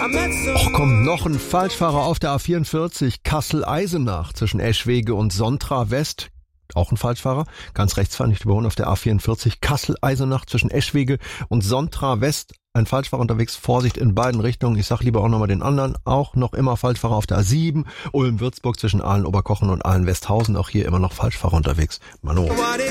Och komm, noch ein Falschfahrer auf der A44 Kassel-Eisenach zwischen Eschwege und Sontra West. Auch ein Falschfahrer, ganz rechts fahren, nicht überholen auf der A44 Kassel-Eisenach zwischen Eschwege und Sontra West. Ein Falschfahrer unterwegs, Vorsicht in beiden Richtungen. Ich sag lieber auch nochmal den anderen. Auch noch immer Falschfahrer auf der A7, Ulm-Würzburg zwischen Aalen-Oberkochen und Aalen-Westhausen. Auch hier immer noch Falschfahrer unterwegs. Mano.